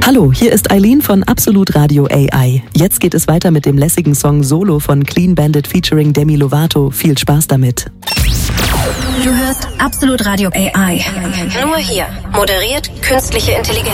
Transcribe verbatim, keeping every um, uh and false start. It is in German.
Hallo, hier ist Eileen von Absolut Radio A I. Jetzt geht es weiter mit dem lässigen Song Solo von Clean Bandit featuring Demi Lovato. Viel Spaß damit. Du hörst Absolut Radio A I. Nur hier. Moderiert künstliche Intelligenz.